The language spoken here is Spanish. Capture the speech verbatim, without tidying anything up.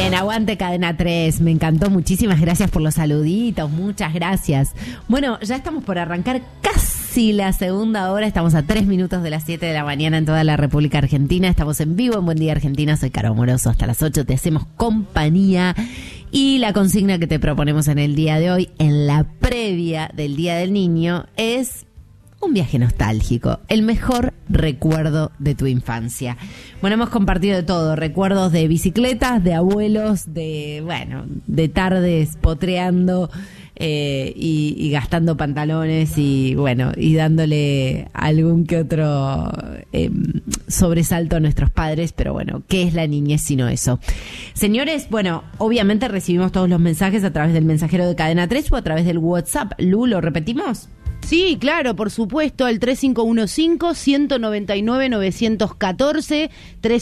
Bien, aguante Cadena tres, me encantó, muchísimas gracias por los saluditos, muchas gracias. Bueno, ya estamos por arrancar casi la segunda hora, estamos a tres minutos de las siete de la mañana en toda la República Argentina, estamos en vivo en Buen Día Argentina, soy Caro Moroso, hasta las ocho te hacemos compañía y la consigna que te proponemos en el día de hoy, en la previa del Día del Niño, es un viaje nostálgico, el mejor recuerdo de tu infancia. Bueno, hemos compartido de todo, recuerdos de bicicletas, de abuelos, de, bueno, de tardes potreando eh, y, y gastando pantalones y, bueno, y dándole algún que otro eh, sobresalto a nuestros padres, pero bueno, ¿qué es la niñez sino eso? Señores, bueno, obviamente recibimos todos los mensajes a través del mensajero de Cadena tres o a través del WhatsApp. Lu, ¿lo repetimos? Sí, claro, por supuesto, al tres cinco uno cinco, uno nueve nueve, nueve uno cuatro, tres